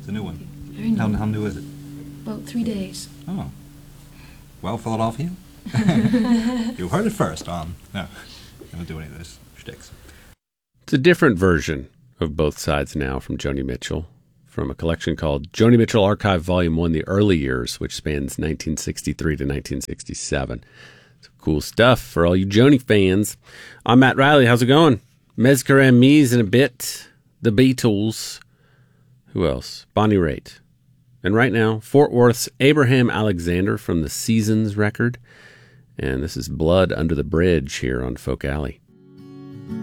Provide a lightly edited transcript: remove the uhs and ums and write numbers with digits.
It's a new one. Very new. How new is it? About 3 days. Oh. Well, Philadelphia. You heard it first on... No, I don't do any of this shticks. It's a different version of Both Sides Now from Joni Mitchell, from a collection called Joni Mitchell Archive Volume 1, The Early Years, which spans 1963 to 1967. It's cool stuff for all you Joni fans. I'm Matt Riley. How's it going? Mezker and Me's in a bit. The Beatles. Who else? Bonnie Raitt. And right now, Fort Worth's Abraham Alexander from the Seasons record. And this is Blood Under the Bridge here on Folk Alley.